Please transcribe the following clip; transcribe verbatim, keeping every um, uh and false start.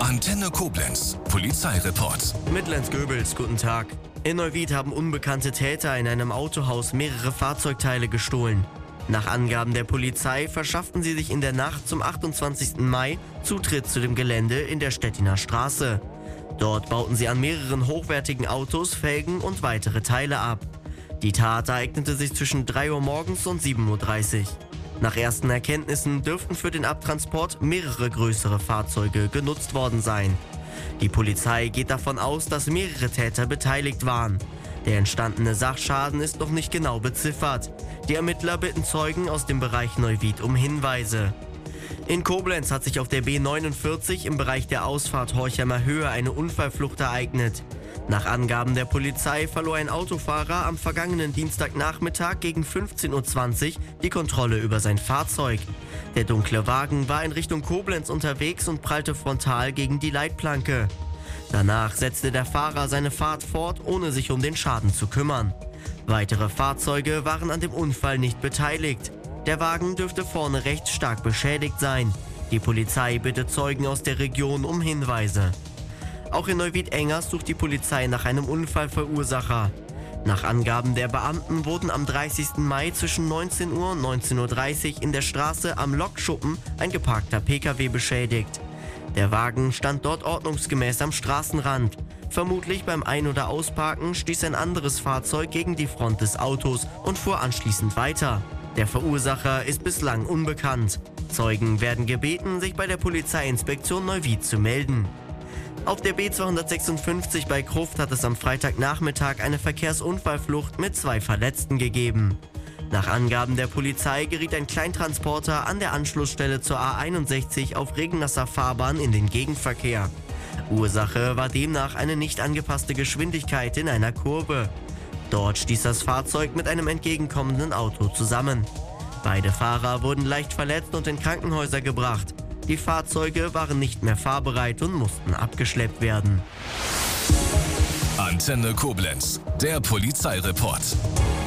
Antenne Koblenz, Polizeireport. Mit Lenz Goebels, guten Tag. In Neuwied haben unbekannte Täter in einem Autohaus mehrere Fahrzeugteile gestohlen. Nach Angaben der Polizei verschafften sie sich in der Nacht zum achtundzwanzigsten Mai Zutritt zu dem Gelände in der Stettiner Straße. Dort bauten sie an mehreren hochwertigen Autos Felgen und weitere Teile ab. Die Tat ereignete sich zwischen drei Uhr morgens und sieben Uhr dreißig. Nach ersten Erkenntnissen dürften für den Abtransport mehrere größere Fahrzeuge genutzt worden sein. Die Polizei geht davon aus, dass mehrere Täter beteiligt waren. Der entstandene Sachschaden ist noch nicht genau beziffert. Die Ermittler bitten Zeugen aus dem Bereich Neuwied um Hinweise. In Koblenz hat sich auf der B neunundvierzig im Bereich der Ausfahrt Horchheimer Höhe eine Unfallflucht ereignet. Nach Angaben der Polizei verlor ein Autofahrer am vergangenen Dienstagnachmittag gegen fünfzehn Uhr zwanzig die Kontrolle über sein Fahrzeug. Der dunkle Wagen war in Richtung Koblenz unterwegs und prallte frontal gegen die Leitplanke. Danach setzte der Fahrer seine Fahrt fort, ohne sich um den Schaden zu kümmern. Weitere Fahrzeuge waren an dem Unfall nicht beteiligt. Der Wagen dürfte vorne rechts stark beschädigt sein. Die Polizei bittet Zeugen aus der Region um Hinweise. Auch in Neuwied-Engers sucht die Polizei nach einem Unfallverursacher. Nach Angaben der Beamten wurden am dreißigsten Mai zwischen neunzehn Uhr und neunzehn Uhr dreißig in der Straße am Lokschuppen ein geparkter Pkw beschädigt. Der Wagen stand dort ordnungsgemäß am Straßenrand. Vermutlich beim Ein- oder Ausparken stieß ein anderes Fahrzeug gegen die Front des Autos und fuhr anschließend weiter. Der Verursacher ist bislang unbekannt. Zeugen werden gebeten, sich bei der Polizeiinspektion Neuwied zu melden. Auf der B zweihundertsechsundfünfzig bei Kruft hat es am Freitagnachmittag eine Verkehrsunfallflucht mit zwei Verletzten gegeben. Nach Angaben der Polizei geriet ein Kleintransporter an der Anschlussstelle zur A einundsechzig auf Regennasser Fahrbahn in den Gegenverkehr. Ursache war demnach eine nicht angepasste Geschwindigkeit in einer Kurve. Dort stieß das Fahrzeug mit einem entgegenkommenden Auto zusammen. Beide Fahrer wurden leicht verletzt und in Krankenhäuser gebracht. Die Fahrzeuge waren nicht mehr fahrbereit und mussten abgeschleppt werden. Antenne Koblenz, der Polizeireport.